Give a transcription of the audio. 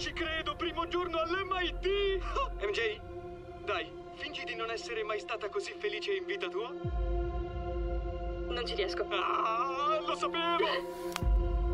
ci credo, primo giorno all'MIT! MJ, dai, fingi di non essere mai stata così felice in vita tua. Non ci riesco. Ah, lo sapevo!